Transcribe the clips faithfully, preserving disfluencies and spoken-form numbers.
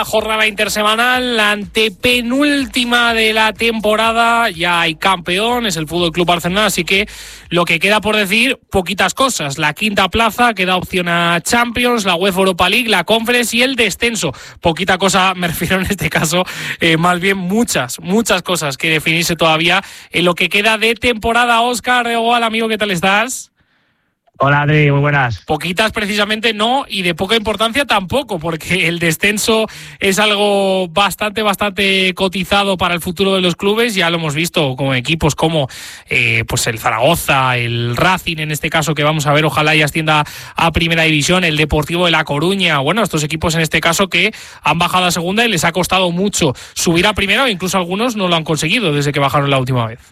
jornada intersemanal, la antepenúltima de la temporada. Ya hay campeón, es el F C Barcelona, así que lo que queda por decir, poquitas cosas. La quinta plaza, queda opción a Champions, la UEFA Europa League, la Conference y el descenso. Poquita cosa, me refiero en este caso, eh, más bien muchas, muchas cosas que definirse todavía en lo que queda de temporada. Óscar Regual, amigo, ¿qué tal estás? Hola, Adri, muy buenas. Poquitas precisamente no, y de poca importancia tampoco, porque el descenso es algo bastante, bastante cotizado para el futuro de los clubes. Ya lo hemos visto con equipos como eh, pues el Zaragoza, el Racing en este caso, que vamos a ver, ojalá y ascienda a Primera División, el Deportivo de La Coruña. Bueno, estos equipos en este caso que han bajado a Segunda y les ha costado mucho subir a Primera, o incluso algunos no lo han conseguido desde que bajaron la última vez.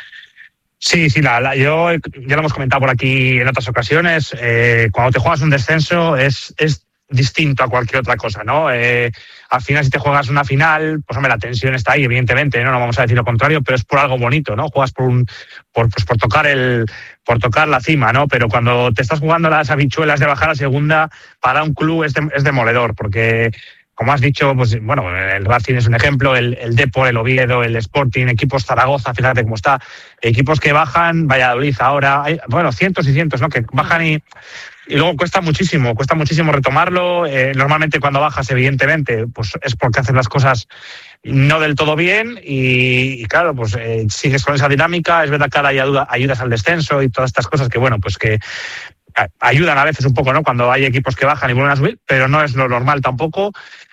Sí, sí, la, la, yo ya lo hemos comentado por aquí en otras ocasiones. Eh, cuando te juegas un descenso es, es distinto a cualquier otra cosa, ¿no? Eh, al final, si te juegas una final, pues hombre, la tensión está ahí, evidentemente, no, no vamos a decir lo contrario, pero es por algo bonito, ¿no? Juegas por un, por, pues por tocar el, por tocar la cima, ¿no? Pero cuando te estás jugando las habichuelas de bajar a segunda, para un club es, de, es demoledor, porque como has dicho, pues bueno, el Racing es un ejemplo, el, el Depor, el Oviedo, el Sporting, equipos Zaragoza, fíjate cómo está, equipos que bajan, Valladolid ahora, hay, bueno, cientos y cientos, ¿no? Que bajan y, y luego cuesta muchísimo, cuesta muchísimo retomarlo. Eh, normalmente cuando bajas, evidentemente, pues es porque haces las cosas no del todo bien y, y claro, pues eh, sigues con esa dinámica. Es verdad que ahora hay ayuda, ayudas al descenso y todas estas cosas que, bueno, pues que ayudan a veces un poco, ¿no? Cuando hay equipos que bajan y vuelven a subir, pero no es lo normal tampoco.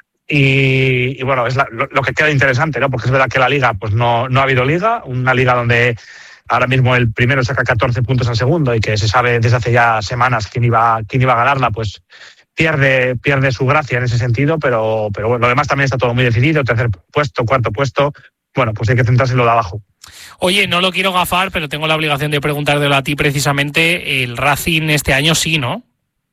Y, y bueno, es la, lo, lo que queda interesante, ¿no? Porque es verdad que la liga, pues no, no ha habido liga, una liga donde ahora mismo el primero saca catorce puntos al segundo y que se sabe desde hace ya semanas quién iba, quién iba a ganarla, pues pierde, pierde su gracia en ese sentido, pero, pero bueno, lo demás también está todo muy decidido, tercer puesto, cuarto puesto, bueno, pues hay que centrarse en lo de abajo. Oye, no lo quiero gafar, pero tengo la obligación de preguntártelo a ti precisamente. El Racing este año sí, ¿no?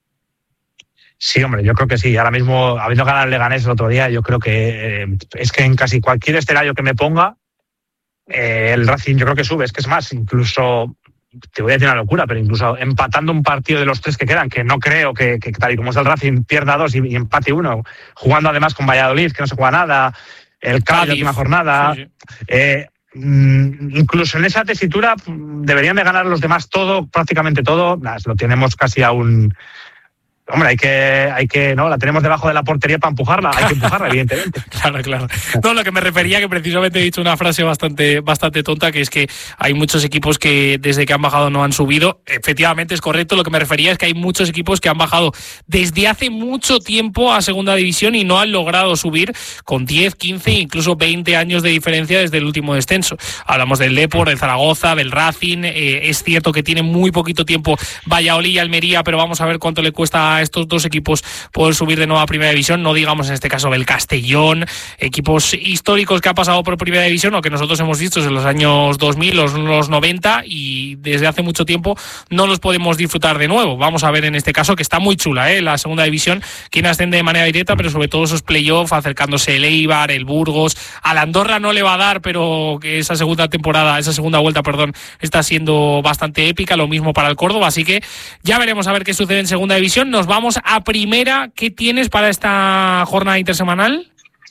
Sí, hombre, yo creo que sí. Ahora mismo, habiendo ganado el Leganés el otro día, yo creo que eh, es que en casi cualquier escenario que me ponga, eh, el Racing yo creo que sube. Es que es más, incluso, te voy a decir una locura, pero incluso empatando un partido de los tres que quedan, que no creo que, que tal y como es el Racing, pierda dos y, y empate uno, jugando además con Valladolid, que no se juega nada, el Cádiz, la última jornada. Sí, sí. Eh, incluso en esa tesitura deberían de ganar los demás todo, prácticamente todo. Nah, lo tenemos casi a un... Hombre, hay que, hay que, no, la tenemos debajo de la portería para empujarla, hay que empujarla, evidentemente. Claro, claro. No, lo que me refería, que precisamente he dicho una frase bastante, bastante tonta, que es que hay muchos equipos que desde que han bajado no han subido. Efectivamente es correcto, lo que me refería es que hay muchos equipos que han bajado desde hace mucho tiempo a segunda división y no han logrado subir con diez, quince, incluso veinte años de diferencia desde el último descenso. Hablamos del Depor, del Zaragoza, del Racing, eh, es cierto que tiene muy poquito tiempo Valladolid y Almería, pero vamos a ver cuánto le cuesta a estos dos equipos poder subir de nuevo a Primera División, no digamos en este caso del Castellón, equipos históricos que ha pasado por Primera División o que nosotros hemos visto en los años dos mil, los, los noventa, y desde hace mucho tiempo no los podemos disfrutar de nuevo. Vamos a ver en este caso, que está muy chula, ¿eh? La Segunda División, quien asciende de manera directa, pero sobre todo esos playoffs, acercándose el Eibar, el Burgos, al Andorra no le va a dar, pero que esa segunda temporada, esa segunda vuelta, perdón, está siendo bastante épica, lo mismo para el Córdoba, así que ya veremos a ver qué sucede en Segunda División. Nos vamos a Primera. ¿Qué tienes para esta jornada intersemanal?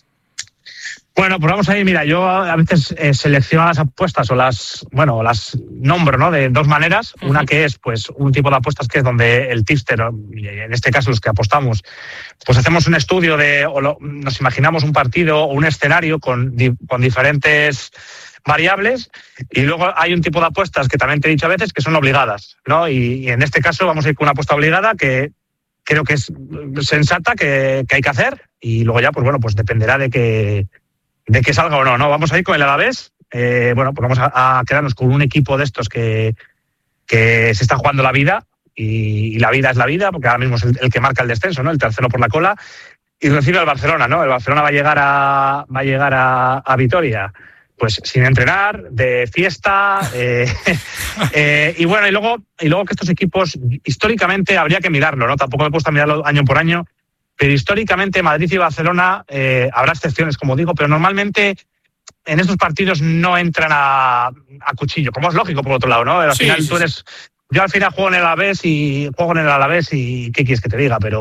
Bueno, pues vamos a ir. Mira, yo a veces eh, selecciono las apuestas o las, bueno, las nombro, ¿no? De dos maneras. Uh-huh. Una que es, pues, un tipo de apuestas que es donde el tipster, en este caso los que apostamos, pues hacemos un estudio de, o lo, nos imaginamos un partido o un escenario con, con diferentes variables, y luego hay un tipo de apuestas que también te he dicho a veces que son obligadas, ¿no? Y, y en este caso vamos a ir con una apuesta obligada que creo que es sensata, que, que hay que hacer, y luego ya, pues bueno, pues dependerá de que, de que salga o no, ¿no? Vamos a ir con el Alavés. Eh, bueno, pues vamos a, a quedarnos con un equipo de estos que, que se está jugando la vida, y, y la vida es la vida, porque ahora mismo es el, el que marca el descenso, ¿no? El tercero por la cola, y recibe al Barcelona, ¿no? El Barcelona va a llegar a, va a, llegar a, a Vitoria, pues sin entrenar, de fiesta, eh, eh, y bueno, y luego, y luego que estos equipos, históricamente habría que mirarlo, ¿no? Tampoco me cuesta mirarlo año por año, pero históricamente Madrid y Barcelona, eh, habrá excepciones, como digo, pero normalmente en estos partidos no entran a, a cuchillo, como es lógico por otro lado, ¿no? Al sí, final sí, tú eres... Yo al final juego en el Alavés y juego en el Alavés y ¿qué quieres que te diga? Pero